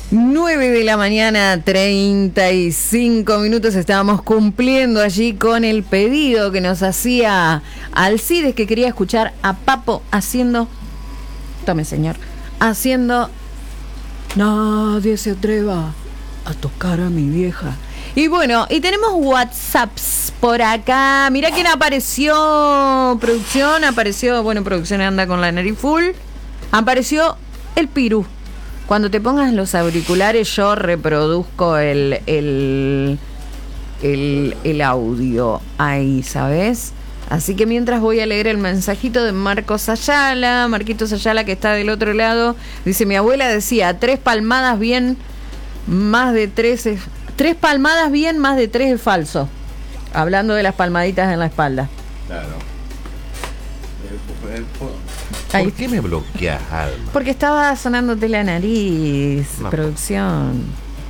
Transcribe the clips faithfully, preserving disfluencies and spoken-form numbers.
nueve de la mañana, treinta y cinco minutos. Estábamos cumpliendo allí con el pedido que nos hacía Alcides, que quería escuchar a Papo haciendo... Tome, señor. Haciendo... Nadie se atreva a tocar a mi vieja. Y bueno, y tenemos WhatsApps por acá. Mirá quién apareció. Producción, apareció... Bueno, producción anda con la nariz full. Apareció el Piru. Cuando te pongas los auriculares, yo reproduzco el, el, el, el audio ahí, ¿sabes? Así que mientras voy a leer el mensajito de Marcos Ayala, Marquitos Ayala, que está del otro lado, dice: mi abuela decía, tres palmadas bien, más de tres es, tres palmadas bien, más de tres es falso. Hablando de las palmaditas en la espalda. Claro. El, el, ¿Por Ahí. qué me bloqueas, Alma? Porque estaba sonándote la nariz, No. producción.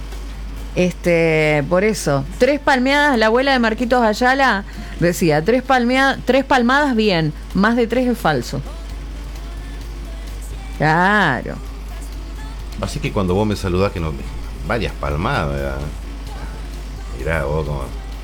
Este, por eso. Tres palmeadas, la abuela de Marquitos Ayala decía, tres palmea, tres palmadas bien, más de tres es falso. Claro. Así que cuando vos me saludás, que no... Varias palmadas, ¿verdad? Mirá, vos como...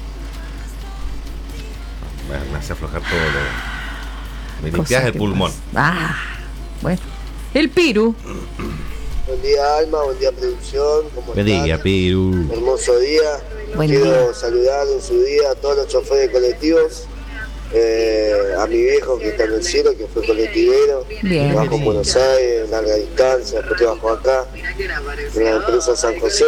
Me, me hace aflojar todo lo... Me limpiás Cosa el que pulmón. pasa. Ah, bueno. El Piru. Buen día, Alma, buen día, producción. ¿Cómo Me diga, están? Piru. Hermoso día. Buen Quiero día. saludar en su día a todos los choferes colectivos, eh, a mi viejo que está en el cielo, que fue colectivero. Bien. Trabajo en Buenos Aires, larga distancia, después trabajo acá, en la empresa San José.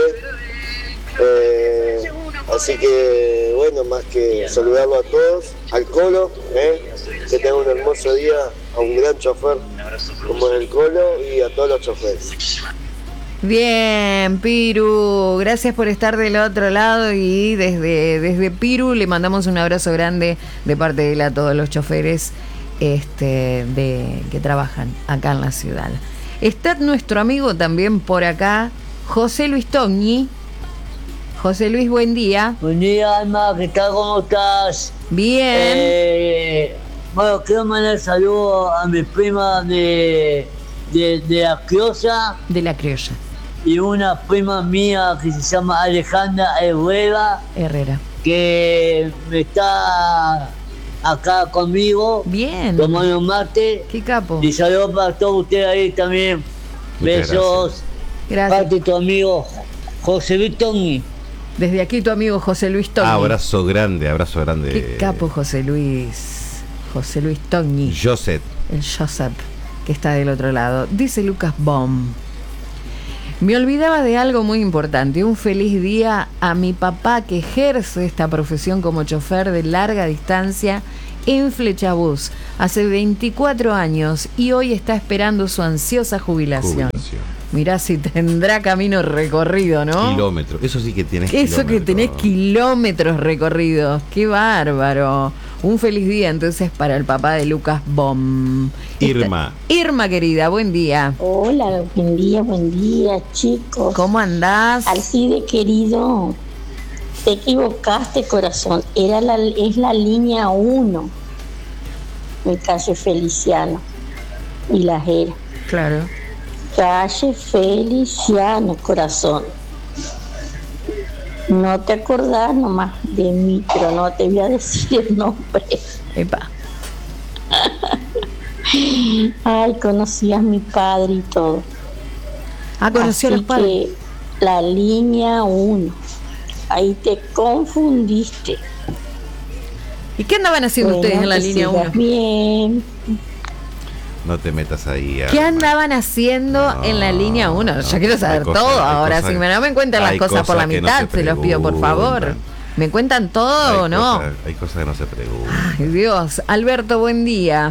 Eh, así que, bueno, más que saludarlo a todos, al Colo, eh, que tenga un hermoso día, a un gran chofer como es el Colo y a todos los choferes. Bien, Piru, gracias por estar del otro lado, y desde, desde Piru le mandamos un abrazo grande de parte de él a todos los choferes este, de, que trabajan acá en la ciudad. Está nuestro amigo también por acá, José Luis Togni. José Luis, buen día. Buen día, Alma, ¿qué tal? ¿Cómo estás? Bien. Eh, bueno, quiero mandar saludos a mi prima de, de, de la Criolla De la criolla, y una prima mía que se llama Alejandra Herrera, Herrera. que está acá conmigo, Bien. tomando mate. Qué capo. Y saludos para todos ustedes ahí también. Muchas Besos. Gracias. Parte de tu amigo José Vitoni. Desde aquí tu amigo José Luis Togni. Abrazo grande, abrazo grande. Qué capo José Luis. José Luis Togni. Joseph. El Joseph, que está del otro lado. Dice Lucas Baum: me olvidaba de algo muy importante. Un feliz día a mi papá, que ejerce esta profesión como chofer de larga distancia en Flechabús hace veinticuatro años, y hoy está esperando su ansiosa jubilación. Jubilación. Mirá si tendrá camino recorrido, ¿no? Kilómetros. Eso sí que tienes Eso que kilómetros. tenés kilómetros recorridos. ¡Qué bárbaro! Un feliz día entonces para el papá de Lucas Baum. Irma. Esta- Irma, querida, buen día. Hola, buen día, buen día, chicos. ¿Cómo andás? Alcide, querido, te equivocaste, corazón. Era la, es la línea uno, en calle Feliciano y La Jera. Claro. Calle Feliciano, corazón. No te acordás nomás de micro, no te voy a decir el nombre. Epa. Ay, conocí a mi padre y todo. Ah, conoció a los Así padres. que la línea uno. Ahí te confundiste. ¿Y qué andaban haciendo Bueno, ustedes en la que línea sigas uno? bien. No te metas ahí. ¿Qué Alma. andaban haciendo No, en la línea uno? Yo no, quiero hay saber cosas- todo hay ahora. cosas- Si me no me cuentan las hay cosas por la cosas que no mitad, se se los pido por favor. preguntan. ¿Me cuentan todo o Hay no? cosas- hay cosas que no se preguntan. Ay, Dios. Alberto, buen día.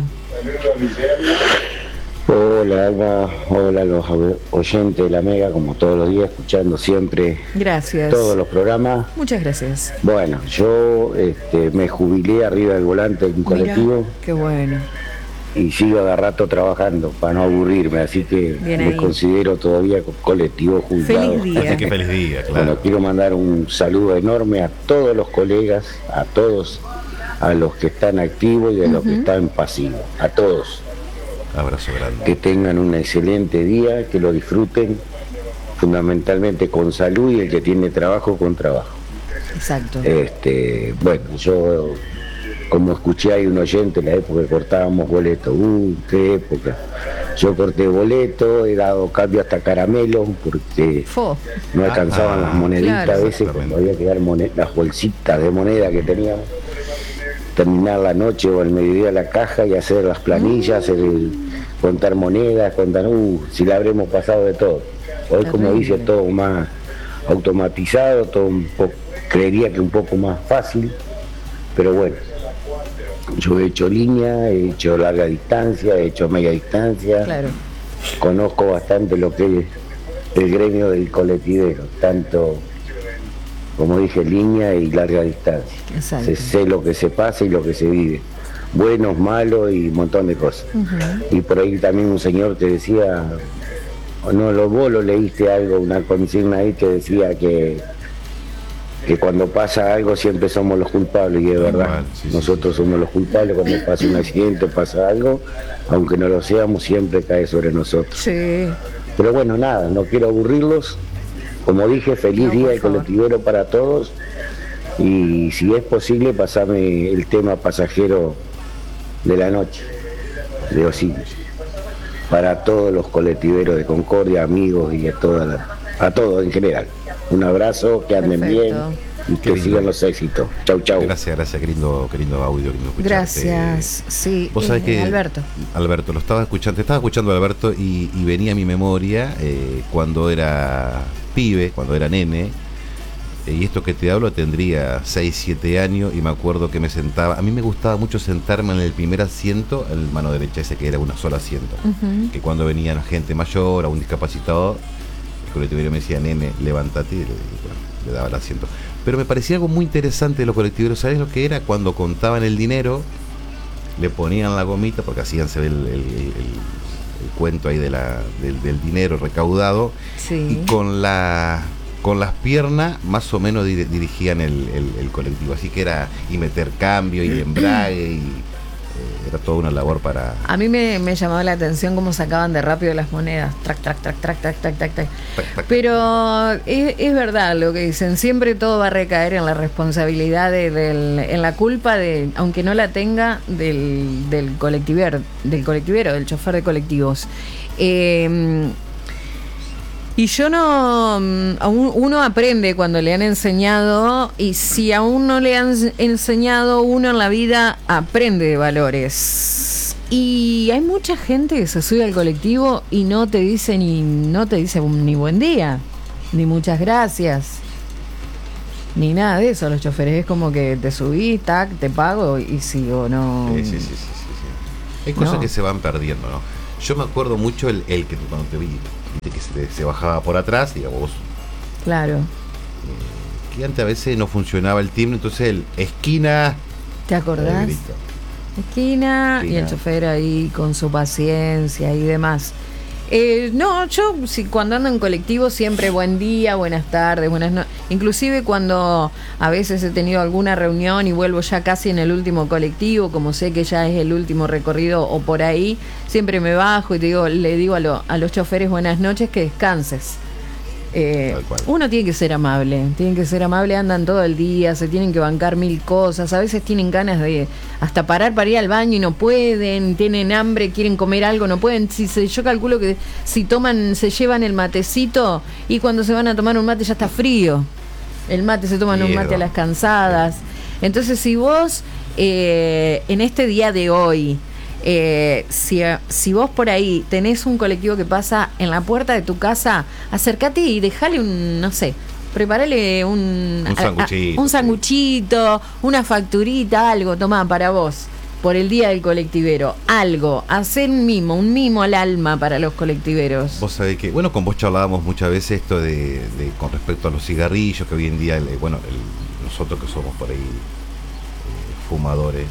Hola Alma, hola a los oyentes de la Mega, como todos los días, escuchando siempre Gracias. todos los programas. Muchas gracias. Bueno, yo este, me jubilé arriba del volante de un colectivo. Mirá, qué bueno. Y sigo de rato trabajando para no aburrirme, así que Bien me ahí. considero todavía colectivo jubilado. Feliz día. Así que feliz día, claro. Bueno, quiero mandar un saludo enorme a todos los colegas, a todos, a los que están activos y a los que están pasivos, a todos. Abrazo grande. Que tengan un excelente día, que lo disfruten fundamentalmente con salud y el que tiene trabajo con trabajo. Exacto. Este, bueno, yo, como escuché, hay un oyente en la época que cortábamos boletos. Uh, qué época. Yo corté boleto, he dado cambio hasta caramelos porque Fo. no alcanzaban Ah, las moneditas claro, a veces, cuando había que dar moned- las bolsitas de moneda que teníamos. Terminar la noche o al mediodía la caja y hacer las planillas, hacer el- contar monedas, contar, uh, si la habremos pasado de todo. Hoy, como Terrible. dice, todo más automatizado, todo un poco, creería que un poco más fácil, pero bueno, yo he hecho línea, he hecho larga distancia, he hecho media distancia, Claro. conozco bastante lo que es el gremio del colectivero, tanto, como dije, línea y larga distancia. Exacto. Se sé lo que se pasa y lo que se vive, buenos, malos y un montón de cosas. Ujú. Y por ahí también un señor te decía, o no, lo, vos lo leíste algo, una consigna ahí que decía que, que cuando pasa algo siempre somos los culpables, y es verdad, Igual, sí, sí, nosotros somos los culpables cuando pasa un accidente, pasa algo, aunque no lo seamos, siempre cae sobre nosotros. Sí. Pero bueno, nada, no quiero aburrirlos. Como dije, feliz No, día por del favor. colectivero para todos. Y si es posible, pasame el tema pasajero de la noche, de Osiris. Para todos los colectiveros de Concordia, amigos y a, toda la- a todos en general. Un abrazo, que anden Perfecto. bien y Qué que lindo. sigan los éxitos. Chau, chau. Gracias, gracias, qué lindo, qué lindo audio, qué lindo escucharte. Gracias. Sí. Vos sabés eh, que Alberto. Alberto, lo estaba escuchando, te estaba escuchando Alberto y, y venía a mi memoria eh, cuando era pibe, cuando era nene, eh, y esto que te hablo tendría seis, siete años y me acuerdo que me sentaba, a mí me gustaba mucho sentarme en el primer asiento, el mano derecha, ese que era una sola asiento, Ujú. que cuando venían gente mayor o un discapacitado, el colectivero me decía, nene, levántate, y le, y bueno, le daba el asiento. Pero me parecía algo muy interesante de los colectiveros, ¿sabes lo que era? Cuando contaban el dinero, le ponían la gomita, porque hacían se ve el, el- el- el cuento ahí de la, del, del dinero recaudado, Sí. y con la con las piernas más o menos dir- dirigían el, el- el colectivo, así que era y meter cambio y embrague y eh, era toda una labor para A mí me, me llamaba la atención cómo sacaban de rápido las monedas. Trac, trac, trac, trac, trac, trac, trac, trac. tac, tac. Pero es, es verdad lo que dicen, siempre todo va a recaer en la responsabilidad, de, del, en la culpa, de, aunque no la tenga, del, del colectivero, del colectivero, del chofer de colectivos. Eh, y yo no, mm, aún uno aprende cuando le han enseñado, y si aún no le han enseñado, uno en la vida aprende de valores. Y hay mucha gente que se sube al colectivo y no te dice ni no te dice ni buen día, ni muchas gracias, ni nada de eso. Los choferes es como que te subís, tac, te pago y sigo, no. Sí, sí, sí, sí, sí, sí. Hay cosas No. que se van perdiendo, ¿no? Yo me acuerdo mucho el, el que cuando te vi, viste que se, se bajaba por atrás, digamos, vos, Claro. que antes a veces no funcionaba el timbre, entonces el esquina, ¿Te el acordás? grito. Esquina, y el Esquina. chofer ahí con su paciencia y demás. Eh, no, yo si, cuando ando en colectivo siempre buen día, buenas tardes, buenas noches. Inclusive cuando a veces he tenido alguna reunión y vuelvo ya casi en el último colectivo, como sé que ya es el último recorrido o por ahí, siempre me bajo y te digo, le digo a, lo- a los choferes buenas noches, que descanses. Eh, Tal cual. uno tiene que ser amable, tienen que ser amable, andan todo el día, se tienen que bancar mil cosas, a veces tienen ganas de hasta parar para ir al baño y no pueden, tienen hambre, quieren comer algo, no pueden. Si se, yo calculo que si toman, se llevan el matecito y cuando se van a tomar un mate ya está frío. El mate se toman un Miedo. mate a las cansadas. Entonces si vos eh, en este día de hoy Eh, si, si vos por ahí tenés un colectivo que pasa en la puerta de tu casa, acércate y dejale un, no sé, prepárale un, Un sanguchito, un sí. sanguchito, una facturita, algo, tomá para vos, por el día del colectivero, algo, hacer un mimo, un mimo al alma para los colectiveros. Vos sabés que, bueno, con vos charlábamos muchas veces esto de, de con respecto a los cigarrillos, que hoy en día, el- bueno, el- nosotros que somos por ahí eh, fumadores,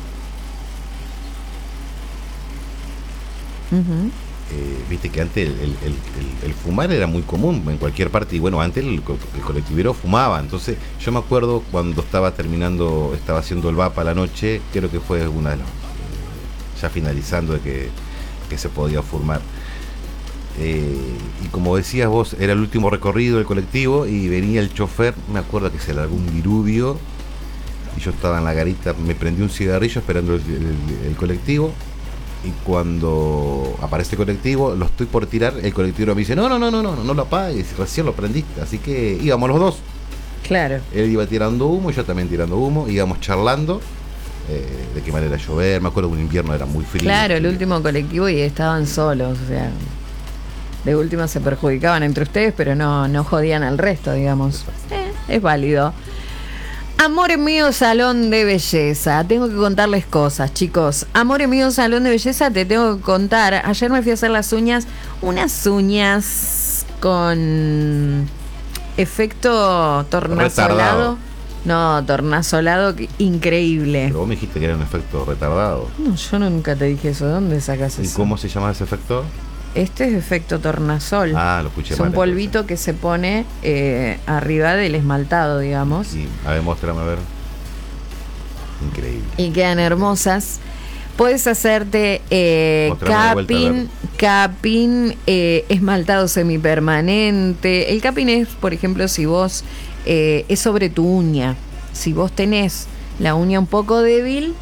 Ujú. eh, viste que antes el, el- el- el- el fumar era muy común en cualquier parte, y bueno, antes el, co- el colectivero fumaba, entonces yo me acuerdo cuando estaba terminando, estaba haciendo el V A P a la noche, creo que fue una de las, eh, ya finalizando de que, que se podía fumar. Eh, y como decías vos, era el último recorrido del colectivo y venía el chofer, me acuerdo que se largó un virubio y yo estaba en la garita, me prendí un cigarrillo esperando el, el, el colectivo. Y cuando aparece el colectivo, lo estoy por tirar, el colectivo me dice, no, no, no, no, no, no lo apagues, recién lo prendiste. Así que íbamos los dos. Claro. Él iba tirando humo, yo también tirando humo, íbamos charlando eh, de qué manera llover. Me acuerdo que un invierno era muy frío. Claro, el último colectivo y estaban solos, o sea, de última se perjudicaban entre ustedes, pero no, no jodían al resto, digamos. Eh, es válido. Amor mío, salón de belleza. Tengo que contarles cosas, chicos. Amor mío, salón de belleza, te tengo que contar. Ayer me fui a hacer las uñas, unas uñas con efecto tornasolado. Retardado. No, tornasolado, que- increíble. Pero vos me dijiste que era un efecto retardado. No, yo nunca te dije eso. ¿De dónde sacas ¿Y eso? cómo se llama ese efecto? Este es efecto tornasol. Ah, lo escuché Es mal, un polvito entonces. que se pone eh, arriba del esmaltado, digamos. Sí, a ver, muéstrame a ver. Increíble. Y quedan hermosas. Puedes hacerte eh, Mostrame de vuelta, a capping, ver. capping, eh, esmaltado semipermanente. El capping es, por ejemplo, si vos eh, es sobre tu uña. Si vos tenés la uña un poco débil,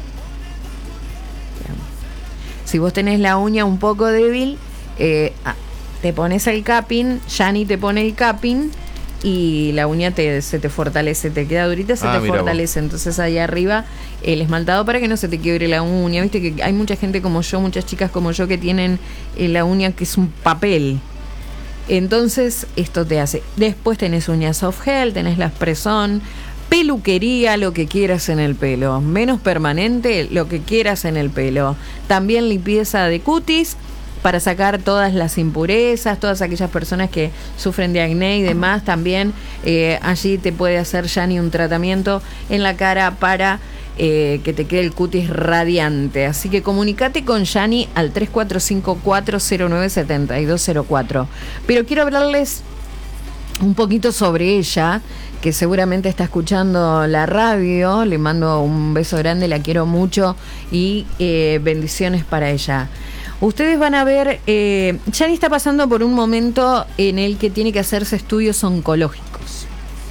si vos tenés la uña un poco débil, eh, ah, te pones el capping, Yani te pone el capping y la uña te, se te fortalece, te queda durita, se Ah, te mira fortalece. Entonces ahí arriba el esmaltado para que no se te quiebre la uña. Viste que hay mucha gente como yo, muchas chicas como yo que tienen eh, la uña que es un papel. Entonces esto te hace. Después tenés uñas soft gel, tenés las press-on, peluquería, lo que quieras en el pelo. Menos permanente, lo que quieras en el pelo. También limpieza de cutis para sacar todas las impurezas, todas aquellas personas que sufren de acné y demás. También eh, allí te puede hacer Yani un tratamiento en la cara para eh, que te quede el cutis radiante. Así que comunicate con Yani al tres cuatro cinco cuatro cero nueve siete dos cero cuatro. Pero quiero hablarles un poquito sobre ella, que seguramente está escuchando la radio. Le mando un beso grande, la quiero mucho y eh, bendiciones para ella. Ustedes van a ver, eh, Yani está pasando por un momento en el que tiene que hacerse estudios oncológicos.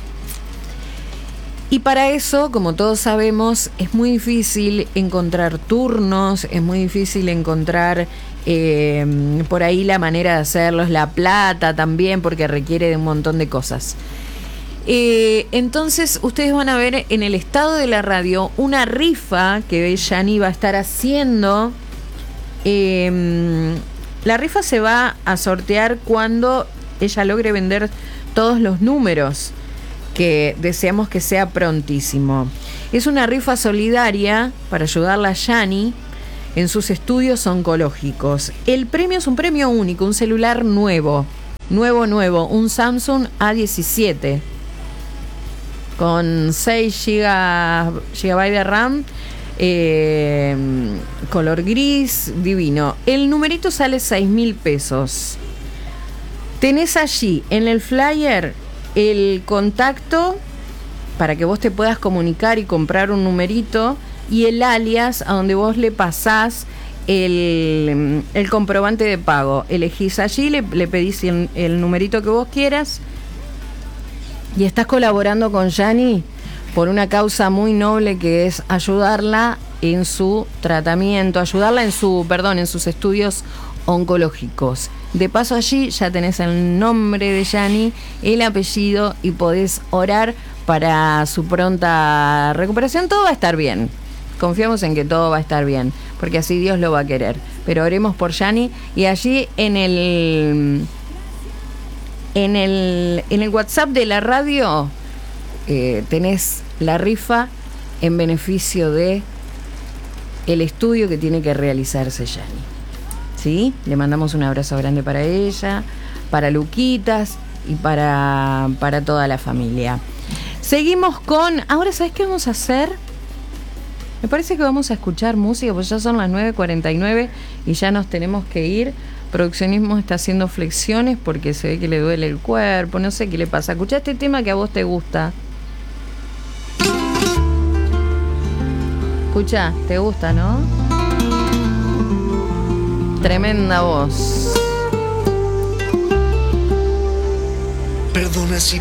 Y para eso, como todos sabemos, es muy difícil encontrar turnos, es muy difícil encontrar eh, por ahí la manera de hacerlos, la plata también, porque requiere de un montón de cosas. Eh, entonces ustedes van a ver en el estado de la radio una rifa que Yani va a estar haciendo. Eh, la rifa se va a sortear cuando ella logre vender todos los números, que deseamos que sea prontísimo. Es una rifa solidaria para ayudarla a Yani en sus estudios oncológicos. El premio es un premio único, un celular nuevo, nuevo, nuevo, un Samsung A diecisiete con seis gigabytes de RAM, eh, color gris, divino. El numerito sale seis mil pesos. Tenés allí en el flyer el contacto para que vos te puedas comunicar y comprar un numerito, y el alias a donde vos le pasás el, el comprobante de pago. Elegís allí, le, le pedís el, el numerito que vos quieras y estás colaborando con Yani por una causa muy noble, que es ayudarla en su tratamiento, ayudarla en su, perdón, en sus estudios oncológicos. De paso allí ya tenés el nombre de Yani, el apellido, y podés orar para su pronta recuperación. Todo va a estar bien. Confiamos en que todo va a estar bien, porque así Dios lo va a querer. Pero oremos por Yani, y allí en el en el en el WhatsApp de la radio eh, tenés la rifa en beneficio de el estudio que tiene que realizarse Yani. ¿Sí? Le mandamos un abrazo grande para ella, para Luquitas y para, para toda la familia. Seguimos con... Ahora, ¿sabes qué vamos a hacer? Me parece que vamos a escuchar música, pues ya son las nueve cuarenta y nueve y ya nos tenemos que ir. Produccionismo está haciendo flexiones porque se ve que le duele el cuerpo, no sé qué le pasa. Escuchá este tema que a vos te gusta. Escucha, te gusta, ¿no? Tremenda voz. Perdona si